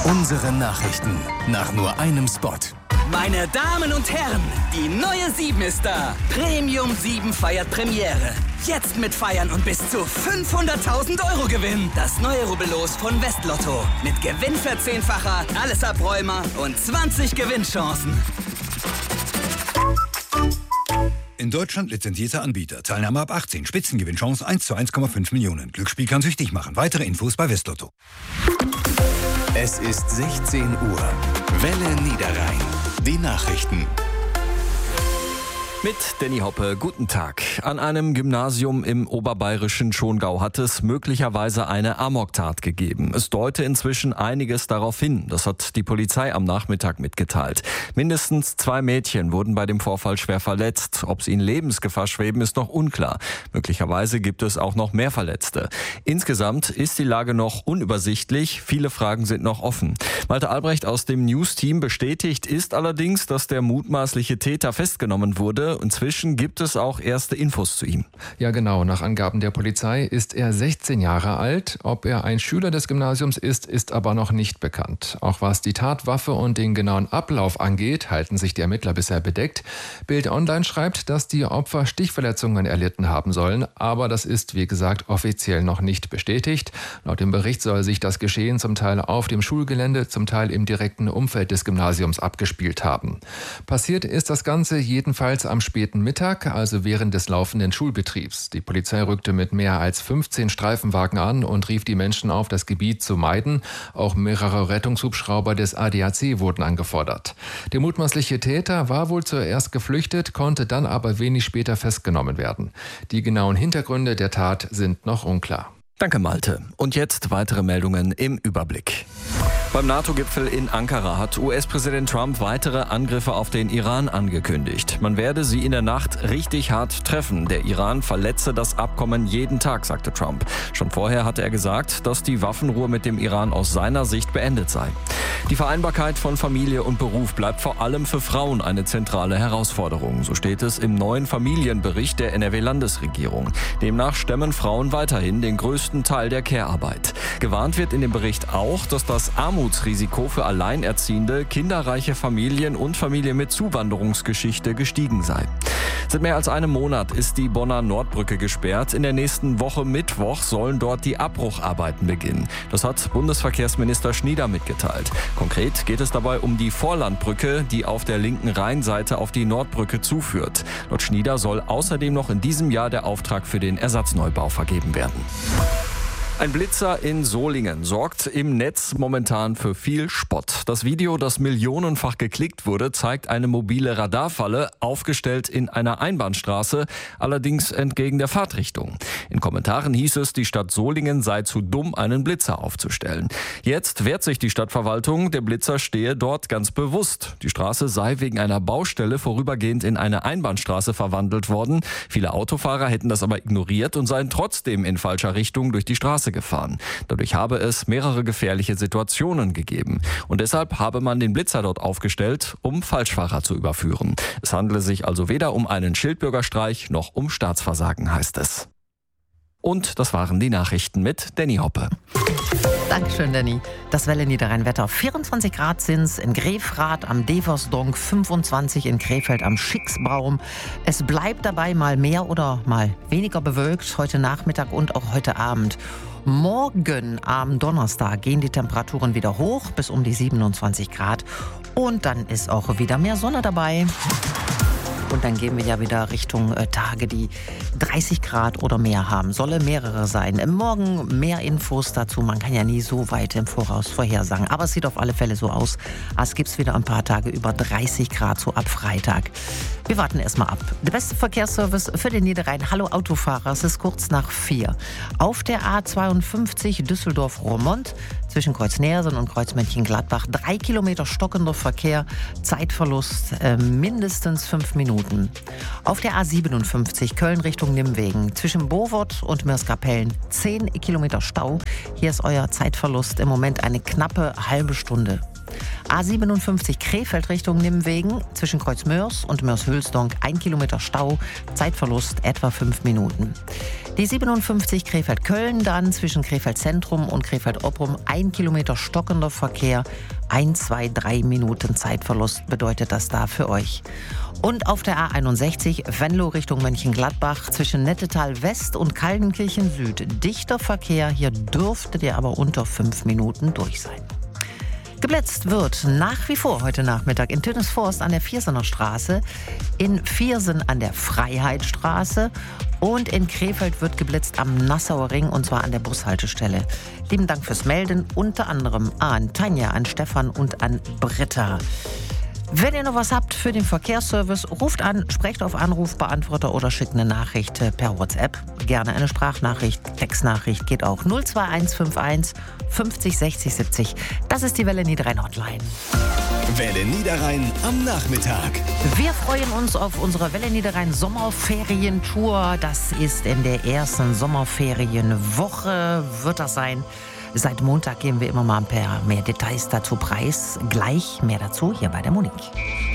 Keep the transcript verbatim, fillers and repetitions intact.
Unsere Nachrichten nach nur einem Spot. Meine Damen und Herren, die neue sieben ist da. Premium sieben feiert Premiere. Jetzt mitfeiern und bis zu fünfhunderttausend Euro gewinnen. Das neue Rubbellos von Westlotto. Mit Gewinnverzehnfacher, alles Abräumer und zwanzig Gewinnchancen. In Deutschland lizenzierter Anbieter. Teilnahme ab achtzehn. Spitzengewinnchance eins zu eins Komma fünf Millionen. Glücksspiel kann süchtig machen. Weitere Infos bei Westlotto. Es ist sechzehn Uhr. Welle Niederrhein. Die Nachrichten. Mit Danny Hoppe, guten Tag. An einem Gymnasium im oberbayerischen Schongau hat es möglicherweise eine Amoktat gegeben. Es deute inzwischen einiges darauf hin. Das hat die Polizei am Nachmittag mitgeteilt. Mindestens zwei Mädchen wurden bei dem Vorfall schwer verletzt. Ob sie in Lebensgefahr schweben, ist noch unklar. Möglicherweise gibt es auch noch mehr Verletzte. Insgesamt ist die Lage noch unübersichtlich. Viele Fragen sind noch offen. Malte Albrecht aus dem News-Team bestätigt ist allerdings, dass der mutmaßliche Täter festgenommen wurde. Inzwischen gibt es auch erste Infos zu ihm. Ja genau, nach Angaben der Polizei ist er sechzehn Jahre alt. Ob er ein Schüler des Gymnasiums ist, ist aber noch nicht bekannt. Auch was die Tatwaffe und den genauen Ablauf angeht, halten sich die Ermittler bisher bedeckt. Bild Online schreibt, dass die Opfer Stichverletzungen erlitten haben sollen, aber das ist, wie gesagt, offiziell noch nicht bestätigt. Laut dem Bericht soll sich das Geschehen zum Teil auf dem Schulgelände, zum Teil im direkten Umfeld des Gymnasiums abgespielt haben. Passiert ist das Ganze jedenfalls am späten Mittag, also während des laufenden Schulbetriebs. Die Polizei rückte mit mehr als fünfzehn Streifenwagen an und rief die Menschen auf, das Gebiet zu meiden. Auch mehrere Rettungshubschrauber des A D A C wurden angefordert. Der mutmaßliche Täter war wohl zuerst geflüchtet, konnte dann aber wenig später festgenommen werden. Die genauen Hintergründe der Tat sind noch unklar. Danke, Malte. Und jetzt weitere Meldungen im Überblick. Beim NATO-Gipfel in Ankara hat U S-Präsident Trump weitere Angriffe auf den Iran angekündigt. Man werde sie in der Nacht richtig hart treffen. Der Iran verletze das Abkommen jeden Tag, sagte Trump. Schon vorher hatte er gesagt, dass die Waffenruhe mit dem Iran aus seiner Sicht beendet sei. Die Vereinbarkeit von Familie und Beruf bleibt vor allem für Frauen eine zentrale Herausforderung. So steht es im neuen Familienbericht der N R W-Landesregierung. Demnach stemmen Frauen weiterhin den größten Teil der Care-Arbeit. Gewarnt wird in dem Bericht auch, dass das Armutsrisiko für alleinerziehende, kinderreiche Familien und Familien mit Zuwanderungsgeschichte gestiegen sei. Seit mehr als einem Monat ist die Bonner Nordbrücke gesperrt. In der nächsten Woche Mittwoch sollen dort die Abbrucharbeiten beginnen. Das hat Bundesverkehrsminister Schnieder mitgeteilt. Konkret geht es dabei um die Vorlandbrücke, die auf der linken Rheinseite auf die Nordbrücke zuführt. Laut Schnieder soll außerdem noch in diesem Jahr der Auftrag für den Ersatzneubau vergeben werden. Ein Blitzer in Solingen sorgt im Netz momentan für viel Spott. Das Video, das millionenfach geklickt wurde, zeigt eine mobile Radarfalle, aufgestellt in einer Einbahnstraße, allerdings entgegen der Fahrtrichtung. In Kommentaren hieß es, die Stadt Solingen sei zu dumm, einen Blitzer aufzustellen. Jetzt wehrt sich die Stadtverwaltung, der Blitzer stehe dort ganz bewusst. Die Straße sei wegen einer Baustelle vorübergehend in eine Einbahnstraße verwandelt worden. Viele Autofahrer hätten das aber ignoriert und seien trotzdem in falscher Richtung durch die Straße gefahren. Dadurch habe es mehrere gefährliche Situationen gegeben. Und deshalb habe man den Blitzer dort aufgestellt, um Falschfahrer zu überführen. Es handele sich also weder um einen Schildbürgerstreich noch um Staatsversagen, heißt es. Und das waren die Nachrichten mit Danny Hoppe. Dankeschön, Danny. Das Welle Niederrhein-Wetter. vierundzwanzig Grad sind's in Grefrath am Deversdonk, fünfundzwanzig in Krefeld am Schicksbaum. Es bleibt dabei mal mehr oder mal weniger bewölkt, heute Nachmittag und auch heute Abend. Morgen am Donnerstag gehen die Temperaturen wieder hoch bis um die siebenundzwanzig Grad. Und dann ist auch wieder mehr Sonne dabei. Und dann gehen wir ja wieder Richtung äh, Tage, die dreißig Grad oder mehr haben. Solle mehrere sein. Morgen mehr Infos dazu. Man kann ja nie so weit im Voraus vorhersagen. Aber es sieht auf alle Fälle so aus, als gibt es wieder ein paar Tage über dreißig Grad, so ab Freitag. Wir warten erstmal ab. Der beste Verkehrsservice für den Niederrhein. Hallo Autofahrer, es ist kurz nach vier. Auf der A zweiundfünfzig Düsseldorf-Roermond zwischen Kreuz-Neersen und Kreuz-Mönchengladbach drei Kilometer stockender Verkehr, Zeitverlust äh, mindestens fünf Minuten. Auf der A siebenundfünfzig Köln Richtung Nimwegen zwischen Bovot und Mirskapellen zehn Kilometer Stau. Hier ist euer Zeitverlust im Moment eine knappe halbe Stunde. A siebenundfünfzig Krefeld Richtung Nimwegen, zwischen Kreuz Mörs und Mörs-Hülsdonk ein Kilometer Stau, Zeitverlust etwa fünf Minuten. Die siebenundfünfzig Krefeld-Köln dann zwischen Krefeld-Zentrum und Krefeld-Opprum ein Kilometer stockender Verkehr, ein, zwei, drei Minuten Zeitverlust bedeutet das da für euch. Und auf der A einundsechzig Venlo Richtung Mönchengladbach zwischen Nettetal West und Kaldenkirchen Süd. Dichter Verkehr, hier dürftet ihr aber unter fünf Minuten durch sein. Geblitzt wird nach wie vor heute Nachmittag in Tönnesforst an der Viersener Straße, in Viersen an der Freiheitsstraße und in Krefeld wird geblitzt am Nassauer Ring und zwar an der Bushaltestelle. Lieben Dank fürs Melden, unter anderem an Tanja, an Stefan und an Britta. Wenn ihr noch was habt für den Verkehrsservice, ruft an, sprecht auf Anrufbeantworter oder schickt eine Nachricht per WhatsApp. Gerne eine Sprachnachricht, Textnachricht geht auch. null zwei eins fünf eins fünfzig sechzig siebzig. Das ist die Welle Niederrhein Hotline. Welle Niederrhein am Nachmittag. Wir freuen uns auf unsere Welle Niederrhein Sommerferientour. Das ist in der ersten Sommerferienwoche, wird das sein. Seit Montag geben wir immer mal ein paar mehr Details dazu preis. Gleich mehr dazu hier bei der Monique.